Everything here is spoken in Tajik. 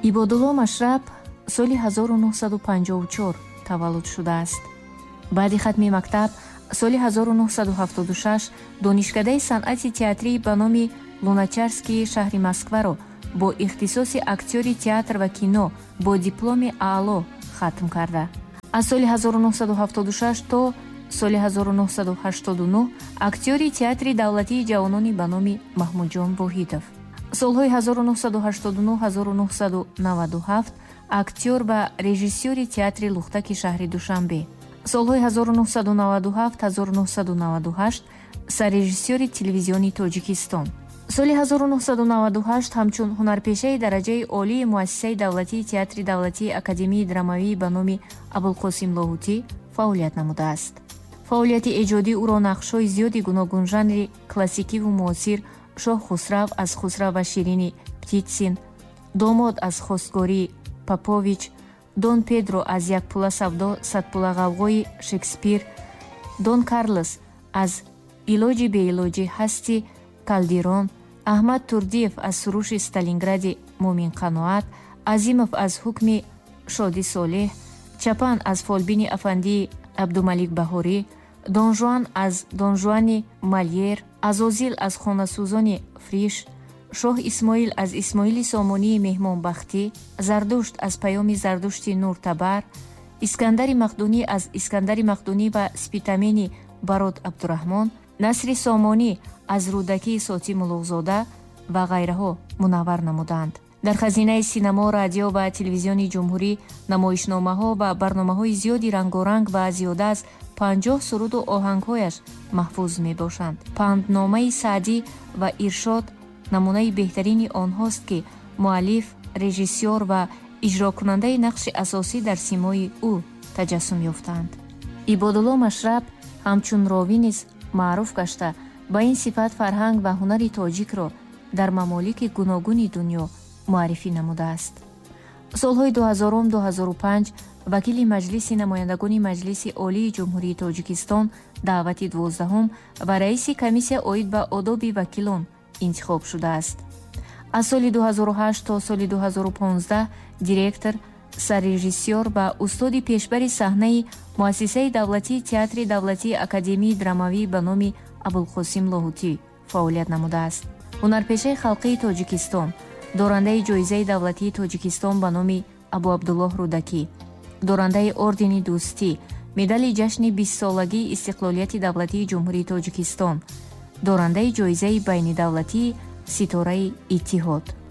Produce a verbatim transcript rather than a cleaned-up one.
ибодулло машраб соли ҳазору нуҳсаду панҷоҳу чор таваллуд шудааст. баъди хатми мактаб соли ҳазору нуҳсаду ҳафтоду шаш донишкадаи санъати театрӣ ба номи Луначарскии шаҳри Москваро бо ихтисоси актёри театр ва кино бо дипломи аъло хатм карда. аз соли ҳазору нуҳсаду ҳафтоду шаш то соли ҳазору нуҳсаду ҳаштоду нӯҳ актёри театри давлатии ҷавонони ба номи Маҳмудҷон Воҳидов. солҳои ҳазору нуҳсаду ҳаштоду нӯҳ - ҳазору нуҳсаду наваду ҳафт актёр ва режиссёри театри Лухтаки шаҳри Душанбе. солҳои ҳазору нуҳсаду наваду ҳафт - ҳазору нуҳсаду наваду ҳашт саррежиссёри телевизиони Тоҷикистон. соли ҳазору нуҳсаду наваду ҳашт ҳамчун ҳунарпешаи дараҷаи олии муассисаи давлатии театри давлатии академияи драмавӣ ба номи Абулқосим Лоҳутӣ фаъолият намудааст. фаъолияти эҷодӣ ӯро нақшҳои зиёди гуногун жанри классикиву муосир Шоҳ Хусрав аз Хусрав ва Ширини Птитсин, Домод аз хостгории Попович, Дон Педро аз Якпула савдо садпула ғавғои Шекспир, Дон Карлос аз Илоҷи беилоҷи ҳасти Калдерон, Аҳмад Турдиев аз Суруши Сталингради Муминқаноат, Азимов аз Ҳукми Шоди Солеҳ, Чапан аз Фолбини Афандии Абдумалик Баҳорӣ, Дон Жуан аз Дон Жуани Мольер, Азозил аз Хонасӯзони Фриш, Шоҳ Исмоил аз Исмоили Сомонии Меҳмонбахтӣ, Зардушт аз Паёми Зардушти Нуртабар, Искандари Мақдунӣ аз Искандари Мақдунӣ ва Спитамени Барод Абдураҳмон, Насри Сомонӣ аз Рӯдакии Сотим Улуғзода ва ғайраҳо мунаввар намуданд. дар хазинаи синемо, радио ва телевизиони ҷумҳурӣ намоишномаҳо ва барномаҳои зиёди рангоранг ва зиёда аз панҷоҳ суруду оҳангҳояш маҳфуз мебошанд. Пандномаи Саъдӣ ва Иршод намунаи беҳтарини онҳост, ки муаллиф, режиссёр ва иҷрокунандаи нақши асосӣ дар симои ӯ таҷассум ёфтаанд. Ибодулло Машраб ҳамчун ровӣ низ маъруф гашта, ба ин сифат фарҳанг ва ҳунари тоҷикро дар мамолики гуногуни дунё муаррифӣ намудааст. солҳои дуҳазорум - дуҳазору панҷ вакили маҷлиси намояндагони Маҷлиси Олии Ҷумҳурии Тоҷикистон даъвати дувоздаҳум ва раиси комиссия оид ба одоби вакилон интихоб шудааст. аз соли дуҳазору ҳашт то соли дуҳазору понздаҳ директор, саррежиссёр ва устоди пешбари саҳнаи муассисаи давлатии театри давлатии академияи драмавӣ ба номи Абулқосим Лоҳутӣ фаъолият намудааст. ҳунарпешаи халқии Тоҷикистон, дорандаи ҷоизаи давлатии Тоҷикистон ба номи Абу Абдуллоҳ Рӯдакӣ, дорандаи ордени дӯстӣ, медали ҷашни бистсолагии истиқлолияти давлатии Ҷумҳурии Тоҷикистон, дорандаи ҷоизаи байнидавлатии Ситораи Иттиҳод.